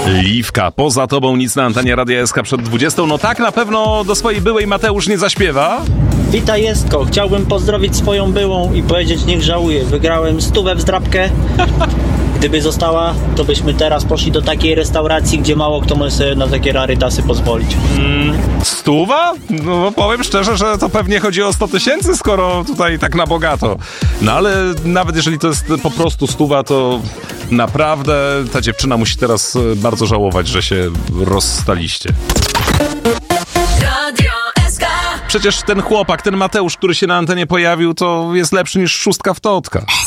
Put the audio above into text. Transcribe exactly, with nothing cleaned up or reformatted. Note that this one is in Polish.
Liwka, poza tobą nic na antenie Radia S K przed dwudziestą. No tak na pewno do swojej byłej Mateusz nie zaśpiewa. Witaj Jesko, chciałbym pozdrowić swoją byłą i powiedzieć niech żałuje. Wygrałem stówę w zdrabkę. Gdyby została, to byśmy teraz poszli do takiej restauracji, gdzie mało kto może sobie na takie rarytasy pozwolić. Mm, stuwa? No powiem szczerze, że to pewnie chodzi o sto tysięcy, skoro tutaj tak na bogato. No ale nawet jeżeli to jest po prostu stuwa, to naprawdę ta dziewczyna musi teraz bardzo żałować, że się rozstaliście. Przecież ten chłopak, ten Mateusz, który się na antenie pojawił, to jest lepszy niż szóstka w totka.